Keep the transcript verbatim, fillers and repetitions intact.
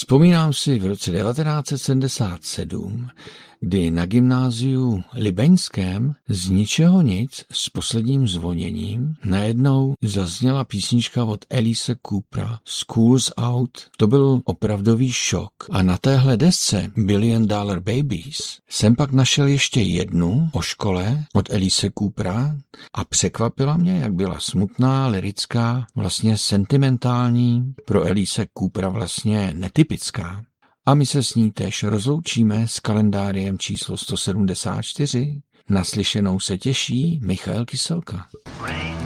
Vzpomínám si v roce devatenáct set sedmdesát sedm, kdy na gymnáziu libeňském z ničeho nic s posledním zvoněním najednou zazněla písnička od Alice Coopera School's Out. To byl opravdový šok. A na téhle desce Billion Dollar Babies jsem pak našel ještě jednu o škole od Alice Coopera a překvapila mě, jak byla smutná, lyrická, vlastně sentimentální, pro Alice Coopera vlastně netypická. A my se s ní též rozloučíme s kalendáriem číslo sto sedmdesát čtyři. Naslyšenou se těší Michael Kyselka.